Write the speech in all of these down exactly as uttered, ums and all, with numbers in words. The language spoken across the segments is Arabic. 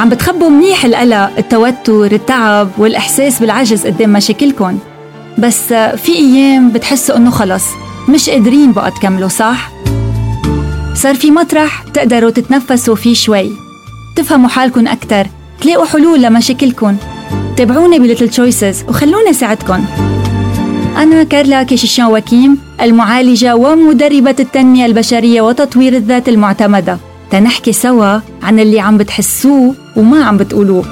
عم بتخبوا منيح القلق، التوتر، التعب والإحساس بالعجز قدام مشاكلكن، بس في أيام بتحسوا إنه خلص مش قادرين بقى تكملوا، صح؟ صار في مطرح تقدروا تتنفسوا فيه شوي، تفهموا حالكن أكتر، تلاقوا حلول لمشاكلكن. تابعوني بليتل تشويسز وخلوني ساعدكن. أنا كارلا كيشيشان وكيم، المعالجة ومدربة التنمية البشرية وتطوير الذات المعتمدة، تنحكي سوا عن اللي عم بتحسوه وما عم بتقولوه.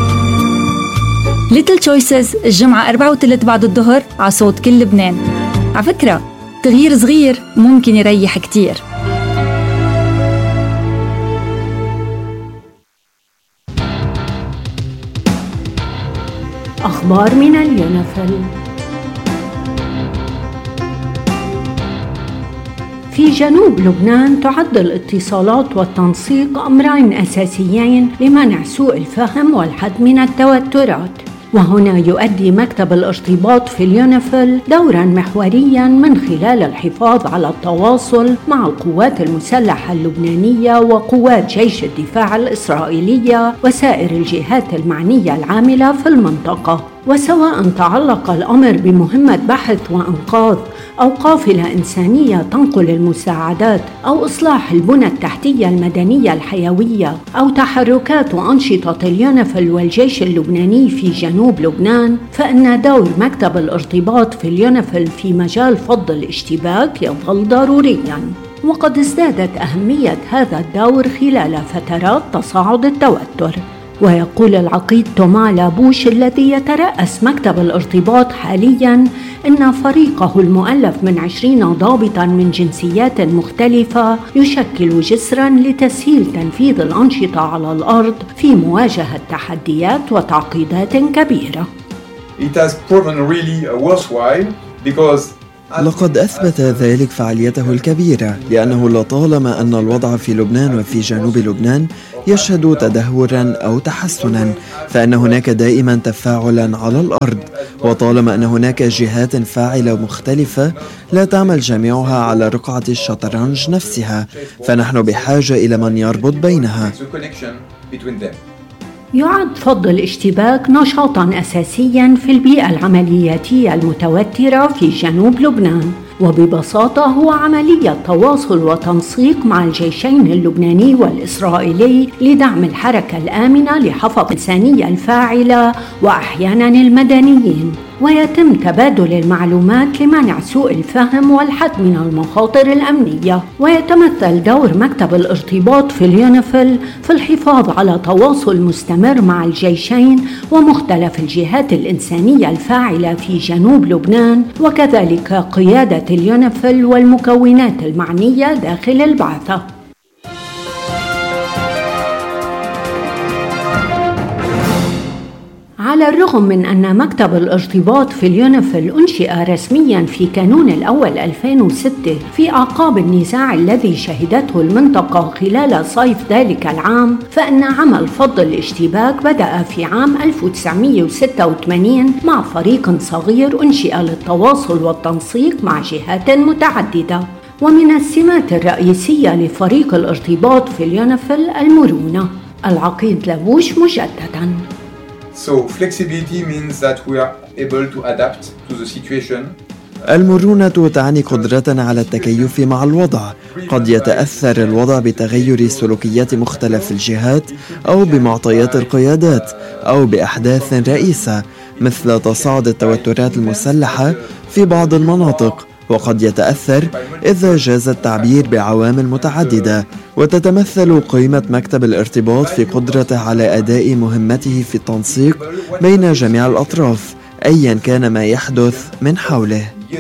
ليتل تشويسز الجمعة أربعة وثلث بعد الظهر على صوت كل لبنان. على فكرة تغيير صغير ممكن يريح كتير. أخبار من اليونفل. في جنوب لبنان تعد الاتصالات والتنسيق أمرين أساسيين لمنع سوء الفهم والحد من التوترات، وهنا يؤدي مكتب الارتباط في اليونفل دوراً محورياً من خلال الحفاظ على التواصل مع القوات المسلحة اللبنانية وقوات جيش الدفاع الإسرائيلية وسائر الجهات المعنية العاملة في المنطقة. وسواء تعلق الأمر بمهمة بحث وإنقاذ أو قافلة إنسانية تنقل المساعدات أو إصلاح البنى التحتية المدنية الحيوية أو تحركات وأنشطة اليونفل والجيش اللبناني في جنوب لبنان، فإن دور مكتب الارتباط في اليونفل في مجال فض الاشتباك يظل ضرورياً. وقد ازدادت أهمية هذا الدور خلال فترات تصاعد التوتر. ويقول العقيد توما لابوش الذي يترأس مكتب الارتباط حالياً إن فريقه المؤلف من عشرين ضابطاً من جنسيات مختلفة يشكل جسراً لتسهيل تنفيذ الأنشطة على الأرض في مواجهة تحديات وتعقيدات كبيرة. It has proven really worthwhile because لقد أثبت ذلك فعاليته الكبيرة، لأنه لطالما أن الوضع في لبنان وفي جنوب لبنان يشهد تدهوراً أو تحسناً، فإن هناك دائماً تفاعلاً على الأرض. وطالما أن هناك جهات فاعلة مختلفة لا تعمل جميعها على رقعة الشطرنج نفسها، فنحن بحاجة إلى من يربط بينها. يعد فض الاشتباك نشاطاً أساسياً في البيئة العملياتية المتوترة في جنوب لبنان، وببساطة هو عملية تواصل وتنسيق مع الجيشين اللبناني والإسرائيلي لدعم الحركة الآمنة لحفظ الإنسانية الفاعلة وأحياناً المدنيين، ويتم تبادل المعلومات لمنع سوء الفهم والحد من المخاطر الأمنية. ويتمثل دور مكتب الارتباط في اليونفل في الحفاظ على تواصل مستمر مع الجيشين ومختلف الجهات الإنسانية الفاعلة في جنوب لبنان، وكذلك قيادة اليونفل والمكونات المعنية داخل البعثة. على الرغم من أن مكتب الارتباط في اليونفل أنشئ رسمياً في كانون الأول ألفين وستة في أعقاب النزاع الذي شهدته المنطقة خلال صيف ذلك العام، فإن عمل فض الاشتباك بدأ في عام ألف وتسعمائة وستة وثمانين مع فريق صغير أنشئ للتواصل والتنسيق مع جهات متعددة. ومن السمات الرئيسية لفريق الارتباط في اليونفل المرونة. العقيد لابوش مجدداً. So flexibility means that we are able to adapt to the situation. المرونة تعني قدرتنا على التكيف مع الوضع. قد يتأثر الوضع بتغير سلوكيات مختلف الجهات أو بمعطيات القيادات أو بأحداث رئيسة مثل تصاعد التوترات المسلحة في بعض المناطق، وقد يتأثر إذا جاز التعبير بعوامل متعددة. وتتمثل قيمة مكتب الارتباط في قدرته على أداء مهمته في التنسيق بين جميع الأطراف أيا كان ما يحدث من حوله.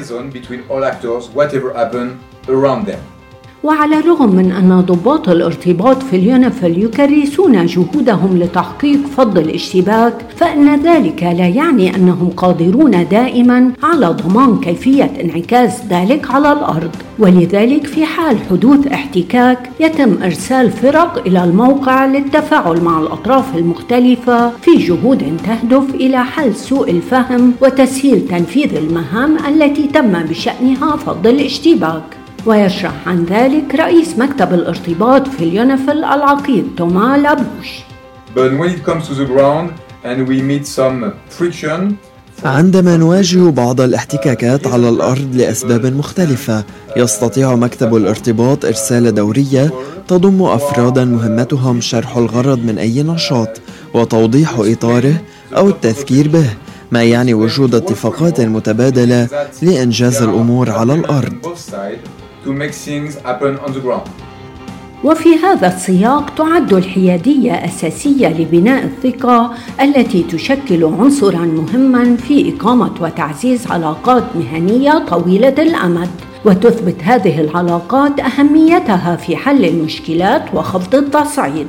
وعلى الرغم من أن ضباط الارتباط في اليونفل يكرسون جهودهم لتحقيق فض الاشتباك، فإن ذلك لا يعني أنهم قادرون دائماً على ضمان كيفية انعكاس ذلك على الأرض. ولذلك في حال حدوث احتكاك يتم إرسال فرق إلى الموقع للتفاعل مع الأطراف المختلفة في جهود تهدف إلى حل سوء الفهم وتسهيل تنفيذ المهام التي تم بشأنها فض الاشتباك. ويشرح عن ذلك رئيس مكتب الارتباط في اليونفل العقيد توما لابوش. But when it comes to the ground and we meet some friction, عندما نواجه بعض الاحتكاكات على الأرض لأسباب مختلفة، يستطيع مكتب الارتباط إرسال دورية تضم أفراداً مهمتهم شرح الغرض من أي نشاط وتوضيح إطاره أو التذكير به، ما يعني وجود اتفاقات متبادلة لإنجاز الأمور على الأرض. وفي هذا السياق تعد الحيادية أساسية لبناء الثقة التي تشكل عنصراً مهماً في إقامة وتعزيز علاقات مهنية طويلة الأمد، وتثبت هذه العلاقات أهميتها في حل المشكلات وخفض التصعيد.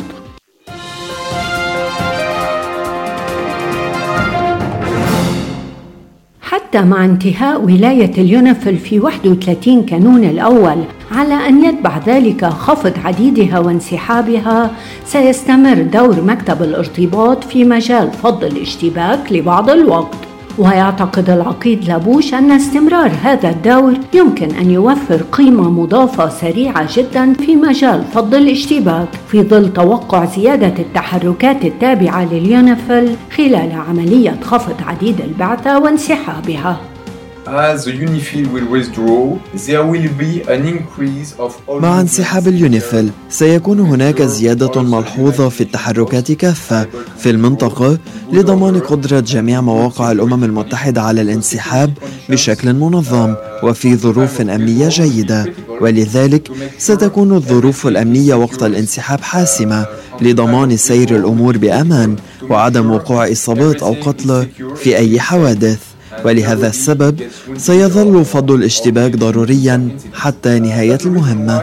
حتى مع انتهاء ولاية اليونيفيل في واحد وثلاثين كانون الأول على أن يتبع ذلك خفض عديدها وانسحابها، سيستمر دور مكتب الارتباط في مجال فض الاشتباك لبعض الوقت. ويعتقد العقيد لابوش أن استمرار هذا الدور يمكن أن يوفر قيمة مضافة سريعة جدا في مجال فض الاشتباك في ظل توقع زيادة التحركات التابعة لليونيفيل خلال عملية خفض عديد البعثة وانسحابها. As the UNIFIL will withdraw, there will be an increase of all. مع انسحاب اليونيفيل سيكون هناك زيادة ملحوظة في التحركات كافة في المنطقة لضمان قدرة جميع مواقع الأمم المتحدة على الانسحاب بشكل منظم وفي ظروف أمنية جيدة، ولذلك ستكون الظروف الأمنية وقت الانسحاب حاسمة لضمان سير الأمور بأمان وعدم وقوع إصابات أو قتلى في أي حوادث. ولهذا السبب سيظل فض الاشتباك ضروريا حتى نهاية المهمة.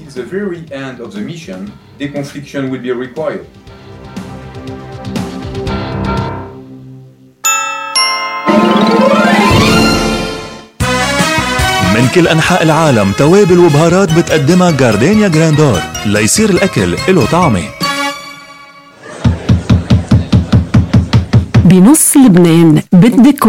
من كل أنحاء العالم توابل وبهارات بتقدمها جاردينيا جراندور ليصير الأكل له طعمة. بنص لبنان بدك